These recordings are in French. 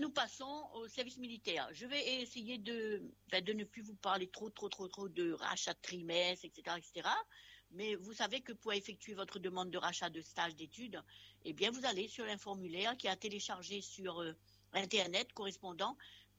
nous passons au service militaire. Je vais essayer de ne plus vous parler trop de rachat de trimestre, etc., etc. Mais vous savez que pour effectuer votre demande de rachat de stage d'études, eh bien, vous allez sur un formulaire qui est à télécharger sur Internet correspondant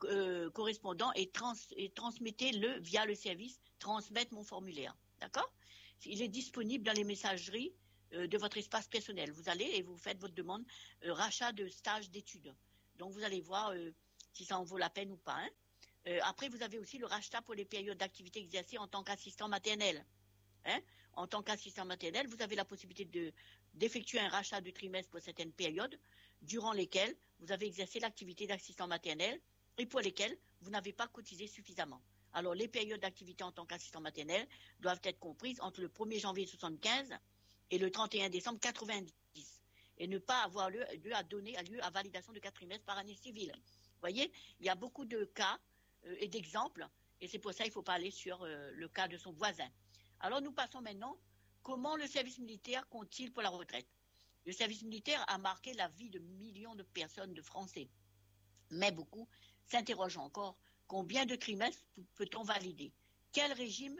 et transmettez-le via le service transmettre mon formulaire. D'accord? Il est disponible dans les messageries de votre espace personnel. Vous allez et vous faites votre demande rachat de stage d'études. Donc, vous allez voir si ça en vaut la peine ou pas. Hein. Après, vous avez aussi le rachat pour les périodes d'activité exercée en tant qu'assistant maternel. Hein. En tant qu'assistant maternel, vous avez la possibilité d'effectuer un rachat de trimestre pour certaines périodes durant lesquelles vous avez exercé l'activité d'assistant maternel et pour lesquelles vous n'avez pas cotisé suffisamment. Alors, les périodes d'activité en tant qu'assistant maternel doivent être comprises entre le 1er janvier 1975 et le 31 décembre 1990 et ne pas avoir lieu à validation de 4 trimestres par année civile. Vous voyez, il y a beaucoup de cas et d'exemples et c'est pour ça qu'il ne faut pas aller sur le cas de son voisin. Alors, nous passons maintenant, comment le service militaire compte-t-il pour la retraite? Le service militaire a marqué la vie de millions de personnes, de Français. Mais beaucoup s'interrogent encore, combien de trimestres peut-on valider? Quel régime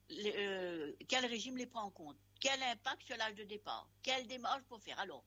les prend en compte? Quel impact sur l'âge de départ? Quelle démarche pour faire? Alors,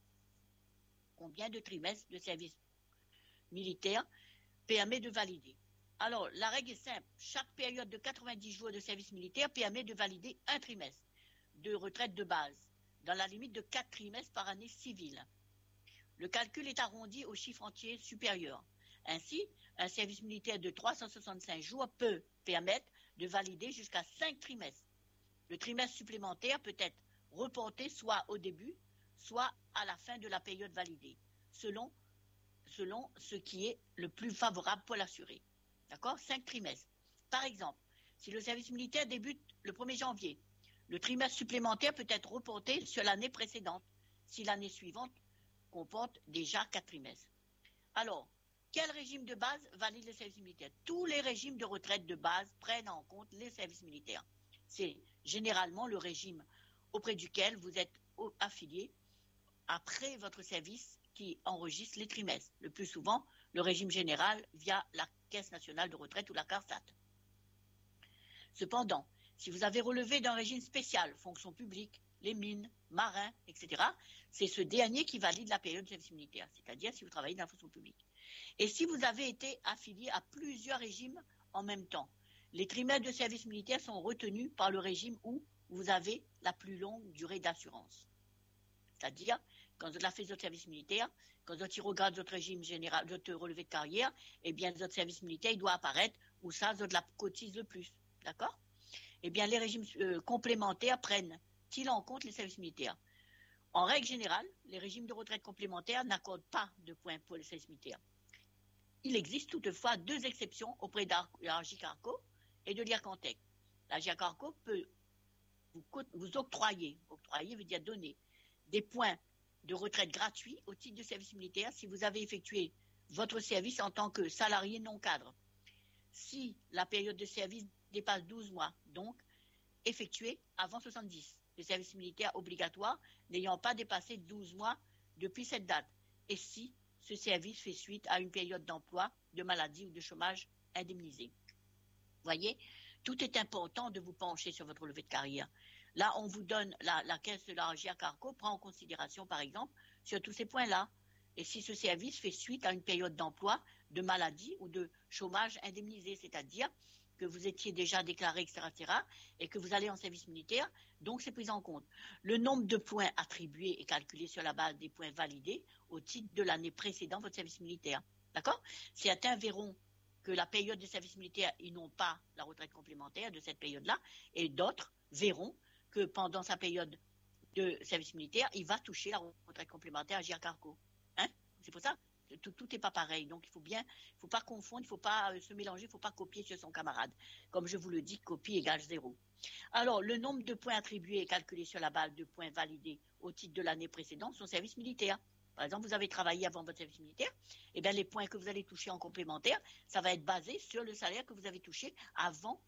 combien de trimestres de service militaire permet de valider? Alors, la règle est simple. Chaque période de 90 jours de service militaire permet de valider un trimestre de retraite de base, dans la limite de 4 trimestres par année civile. Le calcul est arrondi au chiffre entier supérieur. Ainsi, un service militaire de 365 jours peut permettre de valider jusqu'à 5 trimestres. Le trimestre supplémentaire peut être reporté soit au début, soit à la fin de la période validée, selon ce qui est le plus favorable pour l'assuré. D'accord? 5 trimestres. Par exemple, si le service militaire débute le 1er janvier, le trimestre supplémentaire peut être reporté sur l'année précédente, si l'année suivante comporte déjà 4 trimestres. Alors, quel régime de base valide le service militaire? Tous les régimes de retraite de base prennent en compte les services militaires. C'est généralement le régime auprès duquel vous êtes affilié après votre service qui enregistre les trimestres. Le plus souvent, le régime général via la Caisse nationale de retraite ou la CARSAT. Cependant, si vous avez relevé d'un régime spécial, fonction publique, les mines, marins, etc., c'est ce dernier qui valide la période de service militaire, c'est-à-dire si vous travaillez dans la fonction publique. Et si vous avez été affilié à plusieurs régimes en même temps, les trimestres de service militaire sont retenus par le régime où vous avez la plus longue durée d'assurance. C'est-à-dire, quand vous avez fait votre service militaire, quand vous tirez au grade de votre régime général, de votre relevé de carrière, eh bien, votre service militaire, il doit apparaître où ça, vous la cotise le plus. D'accord? Eh bien, les régimes complémentaires prennent-ils en compte les services militaires? En règle générale, les régimes de retraite complémentaires n'accordent pas de points pour les services militaires. Il existe toutefois 2 exceptions auprès de l'AGIC-ARCO et de l'IRCANTEC. L'AGIC-ARCO peut vous octroyer veut dire donner, des points de retraite gratuits au titre de service militaire si vous avez effectué votre service en tant que salarié non cadre. Si la période de service dépasse 12 mois, donc effectué avant 70, le service militaire obligatoire n'ayant pas dépassé 12 mois depuis cette date, et si ce service fait suite à une période d'emploi, de maladie ou de chômage indemnisé. Voyez, tout est important de vous pencher sur votre relevé de carrière. Là, on vous donne, la caisse de la GIAC-ARCO prend en considération, par exemple, sur tous ces points-là. Et si ce service fait suite à une période d'emploi, de maladie ou de chômage indemnisé, c'est-à-dire que vous étiez déjà déclaré, etc., et que vous allez en service militaire, donc c'est pris en compte. Le nombre de points attribués est calculé sur la base des points validés au titre de l'année précédant votre service militaire. D'accord? Certains verront que la période de service militaire, ils n'ont pas la retraite complémentaire de cette période-là, et d'autres verront que pendant sa période de service militaire, il va toucher la retraite complémentaire à GIAC-ARCO. Hein? C'est pour ça, tout n'est pas pareil. Donc, il faut pas confondre, il ne faut pas se mélanger, il ne faut pas copier sur son camarade. Comme je vous le dis, copie égale 0. Alors, le nombre de points attribués est calculé sur la base de points validés au titre de l'année précédente, son service militaire. Par exemple, vous avez travaillé avant votre service militaire, et bien les points que vous allez toucher en complémentaire, ça va être basé sur le salaire que vous avez touché avant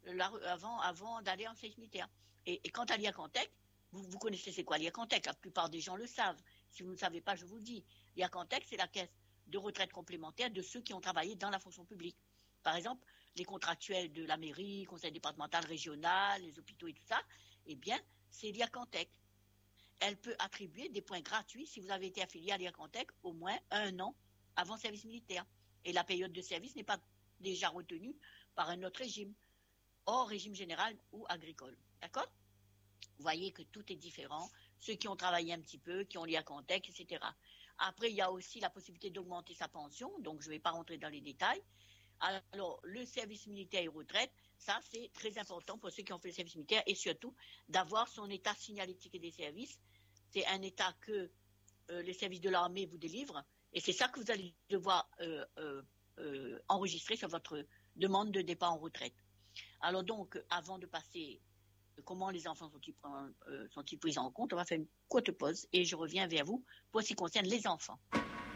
d'aller en service militaire. Et quant à l'IRCANTEC, vous connaissez c'est quoi l'IRCANTEC? La plupart des gens le savent. Si vous ne le savez pas, je vous le dis. L'IRCANTEC, c'est la caisse de retraite complémentaire de ceux qui ont travaillé dans la fonction publique. Par exemple, les contractuels de la mairie, conseil départemental, régional, les hôpitaux et tout ça, eh bien, c'est l'IACANTEC. Elle peut attribuer des points gratuits si vous avez été affilié à l'IACANTEC au moins 1 an avant le service militaire. Et la période de service n'est pas déjà retenue par un autre régime, hors régime général ou agricole. D'accord ? Vous voyez que tout est différent. Ceux qui ont travaillé un petit peu, qui ont l'IACANTEC, etc. Après, il y a aussi la possibilité d'augmenter sa pension, donc je ne vais pas rentrer dans les détails. Alors, le service militaire et retraite, ça, c'est très important pour ceux qui ont fait le service militaire et surtout d'avoir son état signalétique et des services. C'est un état que les services de l'armée vous délivrent et c'est ça que vous allez devoir enregistrer sur votre demande de départ en retraite. Alors donc, avant de passer comment les enfants sont-ils pris en compte, on va faire une courte pause et je reviens vers vous pour ce qui concerne les enfants.